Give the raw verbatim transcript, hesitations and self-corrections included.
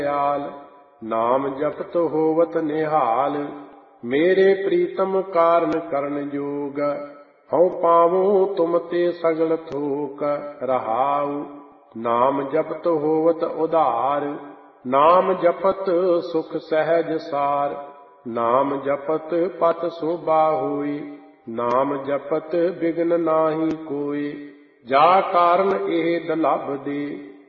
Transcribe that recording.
दयाल। नाम जपत होवत निहाल, मेरे प्रीतम कारण करन जोग। हऊँ पावूं तुम ते सगल थोक, रहाऊ नाम जपत होवत उधार। नाम जपत सुख सहज सार, नाम जपत पत शोभा होई। नाम जपत बिघ्न नाही कोई, जा कारण एह दुलभ दे।